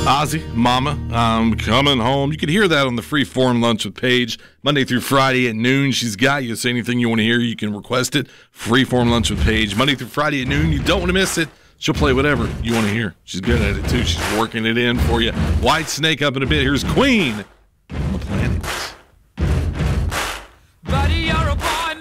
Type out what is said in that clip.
Ozzy, Mama, I'm coming home. You can hear that on the Freeform Lunch with Paige, Monday through Friday at noon. She's got you. Say anything you want to hear, you can request it. Freeform Lunch with Paige, Monday through Friday at noon. You don't want to miss it. She'll play whatever you want to hear. She's good at it, too. She's working it in for you. White Snake up in a bit. Here's Queen.